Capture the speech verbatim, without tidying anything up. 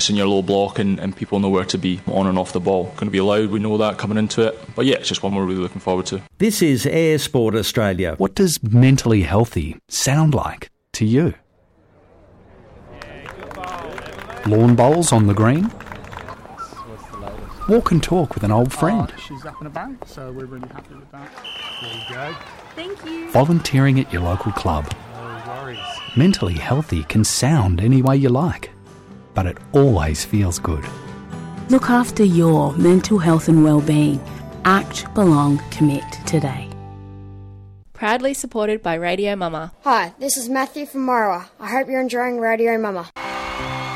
nice in your low block and, and people know where to be on and off the ball. Going to be loud, we know that coming into it. But yeah, it's just one we're really looking forward to. This is Air Sport Australia. What does mentally healthy sound like to you? Lawn bowls on the green? Walk and talk with an old friend. Oh, she's up and about, so we're really happy with that. There you go. Thank you. Volunteering at your local club. No worries. Mentally healthy can sound any way you like, but it always feels good. Look after your mental health and well-being. Act, belong, commit today. Proudly supported by Radio Mama. Hi, this is Matthew from Morawa. I hope you're enjoying Radio Mama.